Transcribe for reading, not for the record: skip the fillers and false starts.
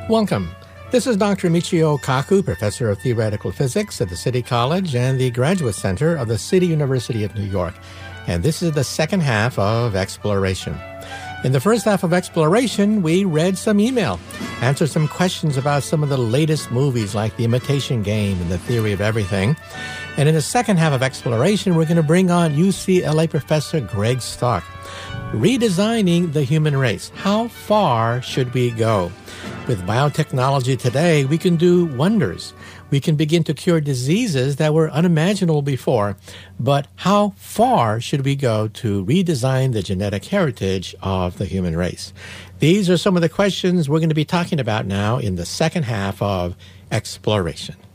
Welcome. This is Dr. Michio Kaku, Professor of Theoretical Physics at the City College and the Graduate Center of the City University of New York. And this is the second half of Exploration. In the first half of Exploration, we read some email, answered some questions about some of the latest movies like The Imitation Game and The Theory of Everything. And in the second half of Exploration, we're going to bring on UCLA Professor Greg Stark. Redesigning the human race. How far should we go? With biotechnology today, we can do wonders. We can begin to cure diseases that were unimaginable before. But how far should we go to redesign the genetic heritage of the human race? These are some of the questions we're going to be talking about now in the second half of Exploration.